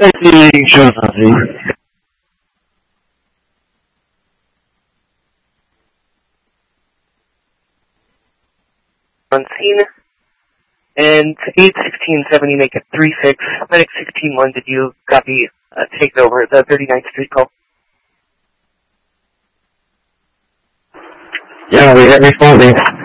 Taxi, show something. On scene, and 81670, make it 36. Medic 16-1, did you copy take over the 39th Street call? Yeah, we have responding.